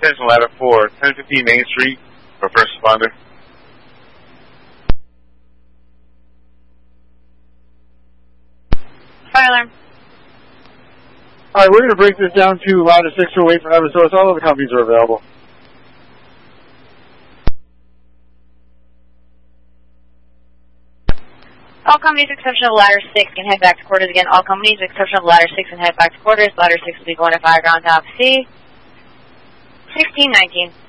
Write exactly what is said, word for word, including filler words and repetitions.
Attention ladder four, ten fifteen Main Street for first responder. Fire alarm. All right, we're going to break this down to ladder six or wait for Eversource. All of the companies are available. All companies exception of ladder six can head back to quarters again. All companies exception of ladder six can head back to quarters. Ladder six will be going to fire ground top C. sixteen nineteen.